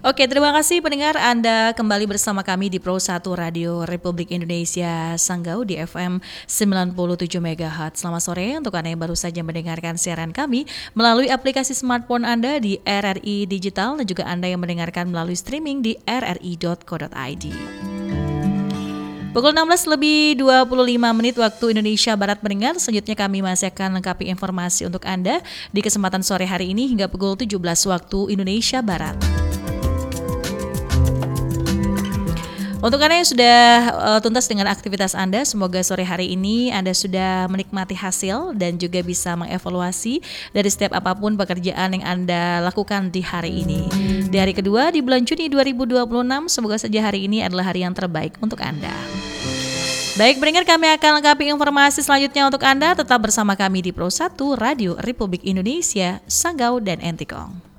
Oke, terima kasih pendengar, Anda kembali bersama kami di Pro 1 Radio Republik Indonesia Sanggau di FM 97 MHz. Selamat sore untuk Anda yang baru saja mendengarkan siaran kami melalui aplikasi smartphone Anda di RRI Digital dan juga Anda yang mendengarkan melalui streaming di rri.co.id. Pukul 16:25 waktu Indonesia Barat pendengar. Selanjutnya kami masih akan lengkapi informasi untuk Anda di kesempatan sore hari ini hingga pukul 17 waktu Indonesia Barat. Untuk Anda yang sudah tuntas dengan aktivitas Anda, semoga sore hari ini Anda sudah menikmati hasil dan juga bisa mengevaluasi dari setiap apapun pekerjaan yang Anda lakukan di hari ini. Di hari kedua di bulan Juni 2026, semoga saja hari ini adalah hari yang terbaik untuk Anda. Baik pendengar, kami akan lengkapi informasi selanjutnya untuk Anda. Tetap bersama kami di Pro 1 Radio Republik Indonesia, Sanggau dan Entikong.